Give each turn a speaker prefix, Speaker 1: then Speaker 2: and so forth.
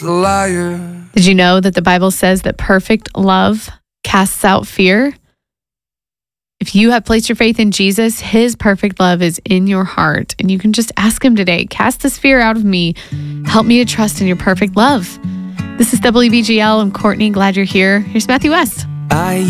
Speaker 1: a liar.
Speaker 2: Did you know that the Bible says that perfect love casts out fear? If you have placed your faith in Jesus, his perfect love is in your heart. And you can just ask him today, cast this fear out of me. Help me to trust in your perfect love. This is WBGL. I'm Courtney. Glad you're here. Here's Matthew West.
Speaker 1: I